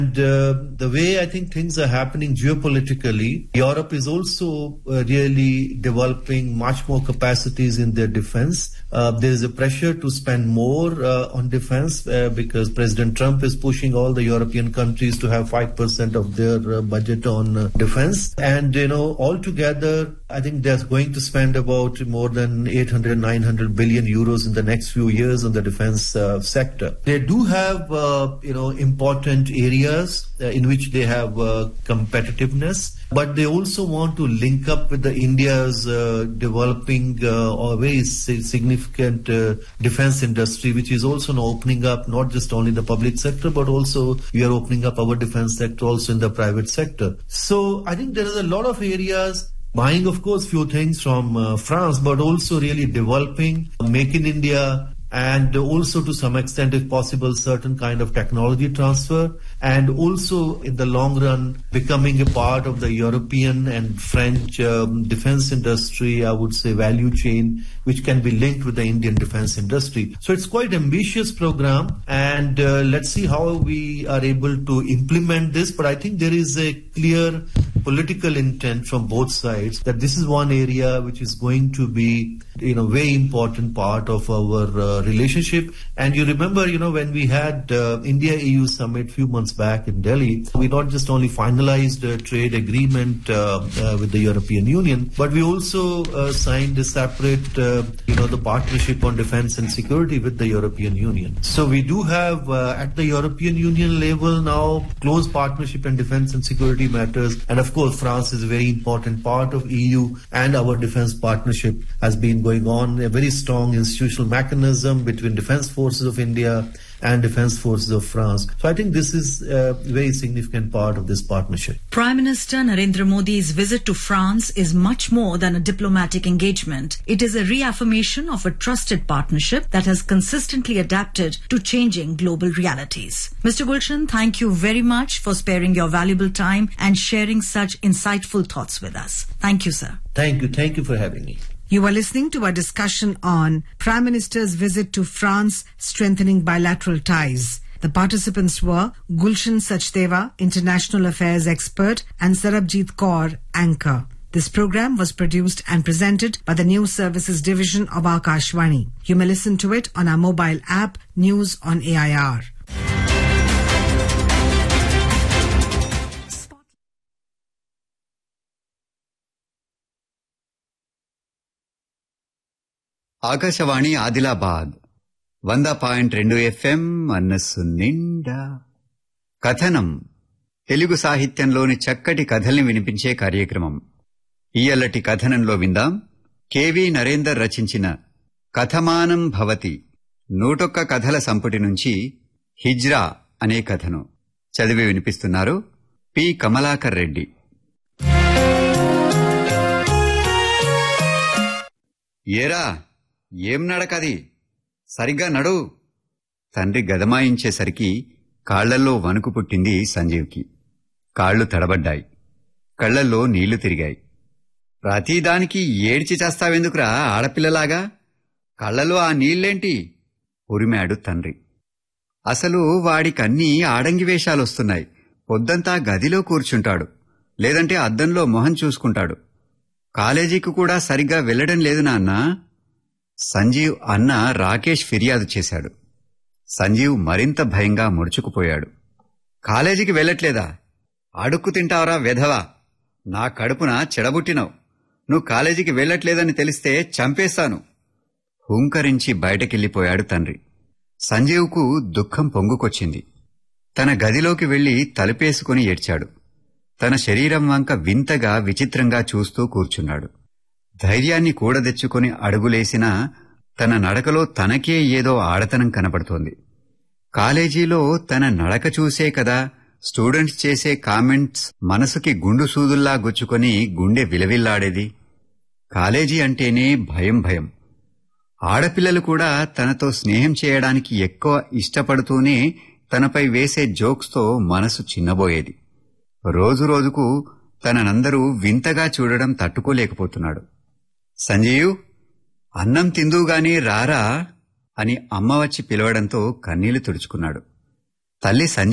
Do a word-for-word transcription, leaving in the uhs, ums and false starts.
And uh, the way I think things are happening geopolitically, Europe is also uh, really developing much more capacities in their defense. Uh, there is a pressure to spend more uh, on defense uh, because President Trump is pushing all the European countries to have five percent of their uh, budget on uh, defense. And, you know, altogether, I think they're going to spend about more than eight hundred, nine hundred billion euros in the next few years on the defense uh, sector. They do have, uh, you know, important areas uh, in which they have uh, competitiveness, but they also want to link up with the India's uh, developing uh, or very significant uh, defense industry, which is also now opening up not just only the public sector, but also we are opening up our defense sector also in the private sector. So I think there is a lot of areas. Buying, of course, few things from uh, France, but also really developing, make in India, and also to some extent, if possible, certain kind of technology transfer, and also in the long run, becoming a part of the European and French um, defense industry, I would say value chain, which can be linked with the Indian defense industry. So it's quite ambitious program, and uh, let's see how we are able to implement this. But I think there is a clear political intent from both sides that this is one area which is going to be, you know, very important part of our uh, relationship. And you remember, you know, when we had uh, India E U summit few months back in Delhi, we not just only finalized a trade agreement uh, uh, with the European Union, but we also uh, signed a separate, uh, you know, the partnership on defense and security with the European Union. So we do have uh, at the European Union level now close partnership in defense and security matters. And of course, France is a very important part of E U, and our defense partnership has been going on, a very strong institutional mechanism between defense forces of India and defense forces of France. So I think this is a very significant part of this partnership. Prime Minister Narendra Modi's visit to France is much more than a diplomatic engagement. It is a reaffirmation of a trusted partnership that has consistently adapted to changing global realities. Mister Gulshan, thank you very much for sparing your valuable time and sharing such insightful thoughts with us. Thank you, sir. Thank you. Thank you for having me. You are listening to a discussion on Prime Minister's visit to France, strengthening bilateral ties. The participants were Gulshan Sachdeva, International Affairs expert, and Sarabjit Kaur, anchor. This program was produced and presented by the News Services Division of Akashvani. You may listen to it on our mobile app, News on A I R. Akashvani Adilabad వంద point రెండు FM మనస్సు నిండా. కథనం తెలుగు సాహిత్యంలోని చక్కటి కథల్ని వినిపించే కార్యక్రమం. ఇయ్యల్లటి కథనంలో విందాం కెవి నరేందర్ రచించిన కథమానం భవతి నూటొక్క కథల సంపుటి నుంచి హిజ్రా అనే కథను చదివి వినిపిస్తున్నారు పి కమలాకర్ రెడ్డి. ఏరా, ఏం నడకది, సరిగ్గా నడు. తండ్రి గదమాయించేసరికి కాళ్లల్లో వణుకు పుట్టింది సంజీవ్కి. కాళ్లు తడబడ్డాయి, కళ్లల్లో నీళ్లు తిరిగాయి. ప్రతిదానికి ఏడ్చి చేస్తావెందుకురా ఆడపిల్లలాగా, కళ్లలో ఆ నీళ్లేంటి ఉరిమాడు తండ్రి. అసలు వాడికన్నీ ఆడంగి వేషాలొస్తున్నాయి. పొద్దంతా గదిలో కూర్చుంటాడు, లేదంటే అద్దంలో మొహం చూసుకుంటాడు. కాలేజీకి కూడా సరిగ్గా వెళ్లడం లేదు నాన్నా. సంజీవ్ అన్న రాకేష్ ఫిర్యాదు చేశాడు. సంజీవ్ మరింత భయంగా ముడుచుకుపోయాడు. కాలేజీకి వెళ్లట్లేదా? అడుక్కు తింటావరా వెధవా, నా కడుపున చెడబుట్టినవు. నువ్వు కాలేజీకి వెళ్లట్లేదని తెలిస్తే చంపేస్తాను. హుంకరించి బయటకెళ్లిపోయాడు తండ్రి. సంజీవ్కు దుఃఖం పొంగుకొచ్చింది. తన గదిలోకి వెళ్లి తలుపేసుకుని ఏడ్చాడు. తన శరీరం వంక వింతగా విచిత్రంగా చూస్తూ కూర్చున్నాడు. ధైర్యాన్ని కూడదెచ్చుకుని అడుగులేసినా తన నడకలో తనకే ఏదో ఆడతనం కనపడుతోంది. కాలేజీలో తన నడక చూసే కదా స్టూడెంట్స్ చేసే కామెంట్స్ మనసుకి గుండు సూదుల్లా గుచ్చుకొని గుండె విలవిల్లాడేది. కాలేజీ అంటేనే భయం భయం. ఆడపిల్లలు కూడా తనతో స్నేహం చేయడానికి ఎక్కువ ఇష్టపడుతూనే తనపై వేసే జోక్స్తో మనసు చిన్నబోయేది. రోజురోజుకు తననందరూ వింతగా చూడడం తట్టుకోలేకపోతున్నాడు. సంజీవ్, అన్నం తిందువుగాని రారా అని అమ్మ వచ్చి పిలవడంతో కన్నీళ్లు తుడుచుకున్నాడు. తల్లి సంజీవ్